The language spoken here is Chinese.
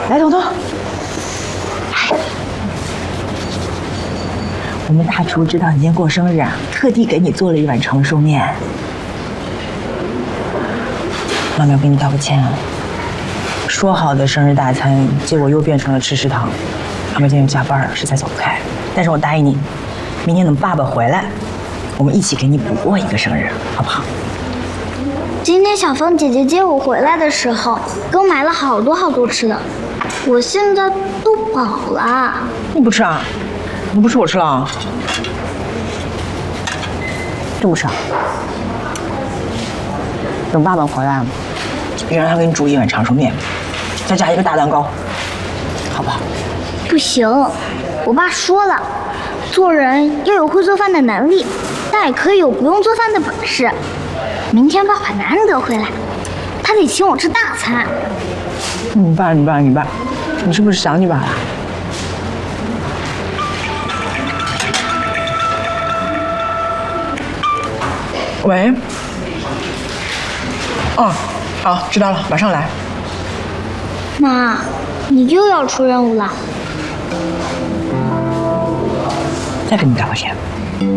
来，彤彤，我们大厨知道你今天过生日啊，特地给你做了一碗长寿面。妈妈要跟你道个歉啊，说好的生日大餐，结果又变成了吃食堂。妈妈今天加班了，实在走不开。但是我答应你，明天等爸爸回来，我们一起给你补过一个生日，好不好？ 今天小芳姐姐接我回来的时候，给我买了好多吃的，我现在都饱了。 你不吃啊？你不吃我吃了啊？真不吃啊？等爸爸回来，你让他给你煮一碗长寿面，再加一个大蛋糕，好不好？ 不行，我爸说了，做人要有会做饭的能力，但也可以有不用做饭的本事。明天爸爸难得回来，他得请我吃大餐。 你爸，你是不是想你爸了？喂。哦，好，知道了，马上来。 妈，你又要出任务了。 再跟你道个歉。